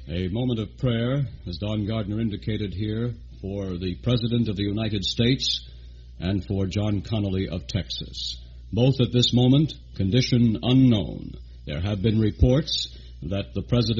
A moment of prayer, as Don Gardner indicated here, for the President of the United States and for John Connally of Texas. Both at this moment, condition unknown. There have been reports that the President